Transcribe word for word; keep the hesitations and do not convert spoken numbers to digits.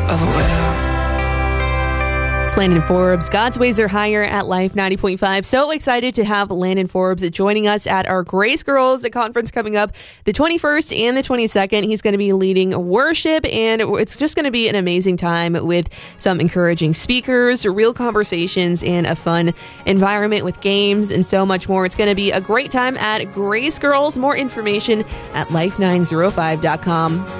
of a whale. It's Landon Forbes. God's ways are higher at Life ninety point five. So excited to have Landon Forbes joining us at our Grace Girls conference coming up the twenty-first and the twenty-second. He's going to be leading worship, and it's just going to be an amazing time with some encouraging speakers, real conversations, and a fun environment with games and so much more. It's going to be a great time at Grace Girls. More information at life nine oh five dot com.